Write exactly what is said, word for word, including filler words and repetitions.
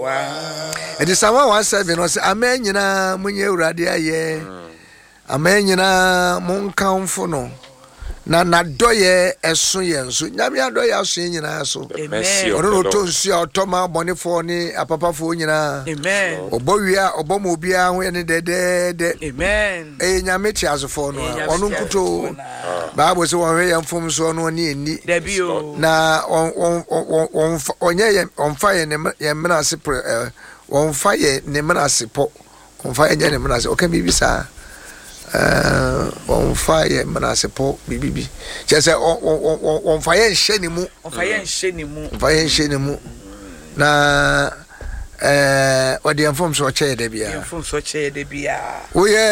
It is someone one seven or say amen nyina munye urade aye. Amen nyina mon kamfo no. Na na doye eso ye nso. Nyame adoye aso nyina so. Amen. Ono no to nsu a otoma bonefo ni apapafo nyina. Amen. Obowia obomo obia ho ne dede de. Amen. Eh nyame ti asofo no. Ono nkuto. Bible say won hwe yamfom so no ne eni. Debio. Na on on on onye on fa ye ne ye mena ase on fa ye ne mena ase po. On fa ye ne mena ase. O kan bibi sa. Uh, on fire manasepo bibibi chese on on on fire nhye ni mu on fire nhye ni mu on fire nhye ni mu na eh odi enfom so che de bia enfom so che de bia wo ye